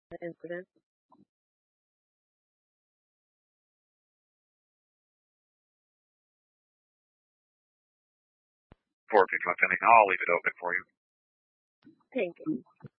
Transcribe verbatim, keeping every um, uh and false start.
incident? four fifty-one pending. I'll leave it open for you. Thank you.